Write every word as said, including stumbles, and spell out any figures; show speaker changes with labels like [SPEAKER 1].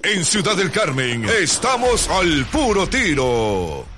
[SPEAKER 1] En Ciudad del Carmen, estamos al puro tiro.